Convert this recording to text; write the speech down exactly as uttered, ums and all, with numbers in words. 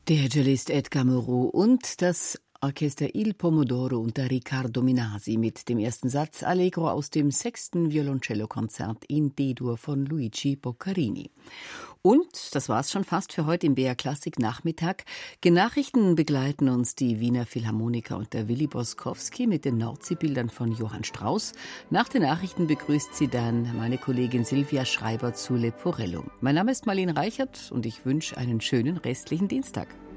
Der Cellist Edgar Moreau und das Orchester Il Pomodoro unter Riccardo Minasi mit dem ersten Satz Allegro aus dem sechsten Violoncello-Konzert in D-Dur von Luigi Boccherini. Und das war's schon fast für heute im B R Klassik Nachmittag. Genachrichten begleiten uns die Wiener Philharmoniker und der Willi Boskowski mit den Nordseebildern von Johann Strauss. Nach den Nachrichten begrüßt sie dann meine Kollegin Silvia Schreiber zu Leporello. Mein Name ist Marlene Reichert und ich wünsche einen schönen restlichen Dienstag.